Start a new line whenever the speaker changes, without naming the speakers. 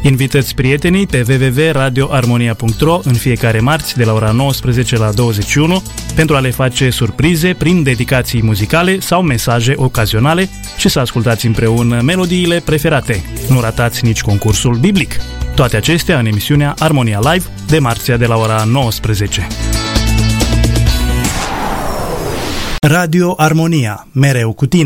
Invitați prietenii pe www.radioarmonia.ro în fiecare marți de la ora 19 la 21 pentru a le face surprize prin dedicații muzicale sau mesaje ocazionale și să ascultați împreună melodiile preferate. Nu ratați nici concursul biblic. Toate acestea în emisiunea Armonia Live de marțea de la ora 19. Radio Armonia, mereu cu tine.